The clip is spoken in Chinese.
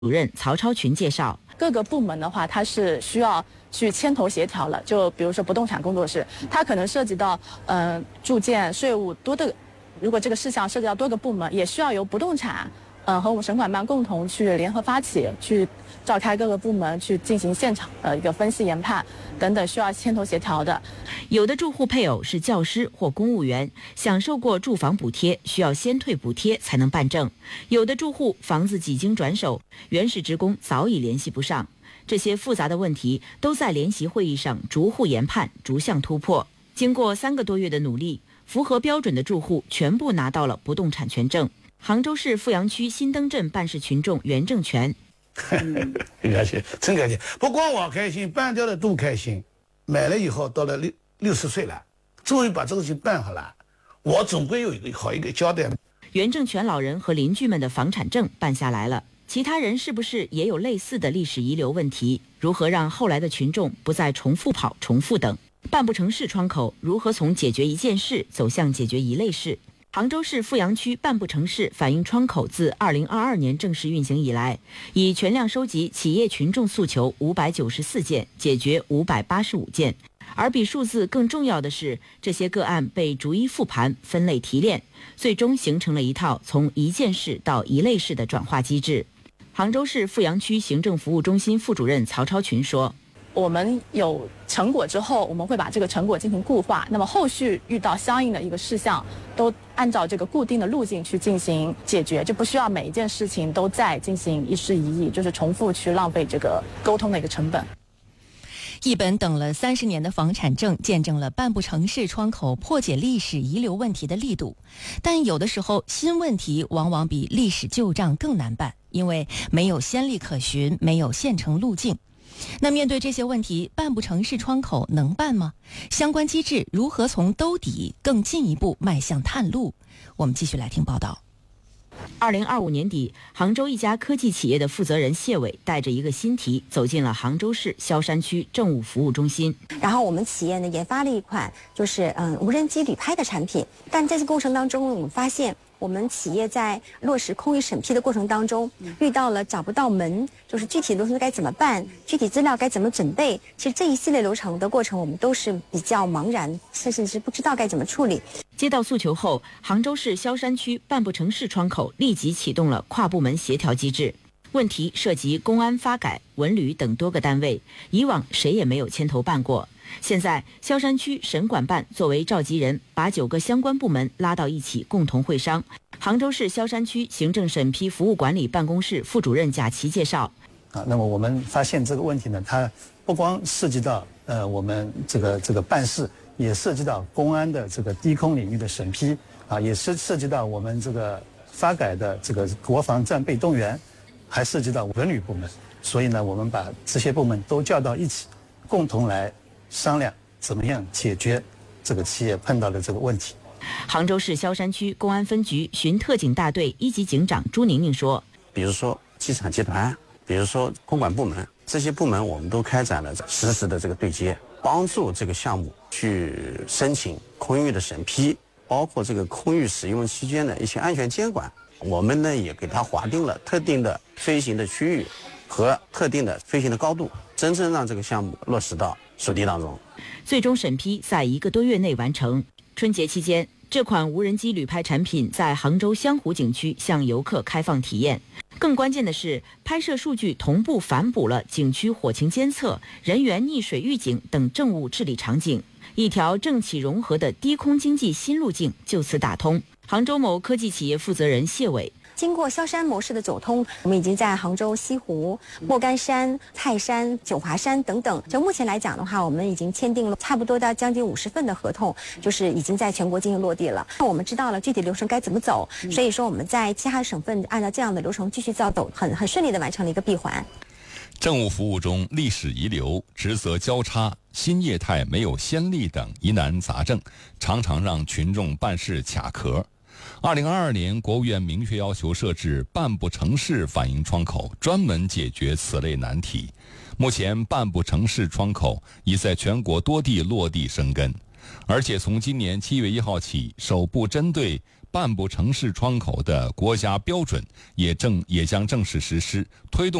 主任曹超群介绍， 各个部门的话，它是需要去牵头协调了。就比如说不动产工作室，它可能涉及到住建、税务如果这个事项涉及到多个部门，也需要由不动产和我们省管办共同去联合发起，去召开各个部门去进行现场一个分析研判等等，需要牵头协调的。 有的住户配偶是教师或公务员，享受过住房补贴，需要先退补贴才能办证；有的住户房子几经转手，原始职工早已联系不上。这些复杂的问题都在联席会议上逐户研判，逐项突破。经过3个多月的努力，符合标准的住户全部拿到了不动产权证。杭州市富阳区新登镇办事群众袁正全， 很开心，真开心。不光我开心，办掉的都开心。买了以后到了60岁了，终于把这个事情办好了，我总归有一个交代。 袁正全老人和邻居们的房产证办下来了，其他人是不是也有类似的历史遗留问题？如何让后来的群众不再重复跑、重复等？办不成事窗口如何从解决一件事走向解决一类事？杭州市富阳区办不成事反映窗口自2022年正式运行以来，已全量收集企业群众诉求594件，解决585件。而比数字更重要的是，这些个案被逐一复盘、分类提炼，最终形成了一套从一件事到一类事的转化机制。杭州市富阳区行政服务中心副主任曹超群说， 我们有成果之后，我们会把这个成果进行固化，那么后续遇到相应的一个事项，都按照这个固定的路径去进行解决，就不需要每一件事情都再进行一事一议，就是重复去浪费这个沟通的一个成本。 一本等了30年的房产证，见证了办不成事窗口破解历史遗留问题的力度。但有的时候，新问题往往比历史旧账更难办，因为没有先例可循，没有现成路径。那面对这些问题，办不成事窗口能办吗？相关机制如何从兜底更进一步迈向探路？我们继续来听报道。 2025年底，杭州一家科技企业的负责人谢伟带着一个新题走进了杭州市萧山区政务服务中心。 然后我们企业呢研发了一款就是无人机旅拍的产品，但在这个过程当中，我们发现我们企业在落实空域审批的过程当中，遇到了找不到门，就是具体流程该怎么办，具体资料该怎么准备。其实这一系列流程的过程，我们都是比较茫然，甚至是不知道该怎么处理。 接到诉求后，杭州市萧山区办不成事窗口立即启动了跨部门协调机制。问题涉及公安、发改、文旅等多个单位，以往谁也没有牵头办过。现在萧山区省管办作为召集人，把9个相关部门拉到一起共同会商。杭州市萧山区行政审批服务管理办公室副主任贾琦介绍， 那么我们发现这个问题呢，它不光涉及到我们这个办事，也涉及到公安的这个低空领域的审批也是涉及到我们这个发改的这个国防战备动员，还涉及到文旅部门。所以呢，我们把这些部门都叫到一起，共同来商量怎么样解决这个企业碰到的这个问题。 杭州市萧山区公安分局巡特警大队1级警长朱宁宁说， 比如说机场集团，比如说空管部门，这些部门我们都开展了实时的这个对接，帮助这个项目去申请空域的审批，包括这个空域使用期间的一些安全监管，我们呢也给它划定了特定的飞行的区域和特定的飞行的高度，真正让这个项目落实到实地当中。 最终审批在1个多月内完成。春节期间，这款无人机旅拍产品在杭州湘湖景区向游客开放体验。更关键的是，拍摄数据同步反哺了景区火情监测、人员溺水预警等政务治理场景，一条政企融合的低空经济新路径就此打通。杭州某科技企业负责人谢伟， 经过萧山模式的走通，我们已经在杭州西湖、莫干山、泰山、九华山等等，就目前来讲的话，我们已经签订了差不多到将近50份的合同，就是已经在全国进行落地了。我们知道了具体流程该怎么走，所以说我们在其他省份按照这样的流程继续走，很顺利的完成了一个闭环。 政务服务中历史遗留、职责交叉、新业态没有先例等疑难杂症，常常让群众办事卡壳。2022年，国务院明确要求设置办不成事反映窗口，专门解决此类难题。目前，办不成事窗口已在全国多地落地生根，而且从今年7月1号起，首部针对半部城市窗口的国家标准也将正式实施，推动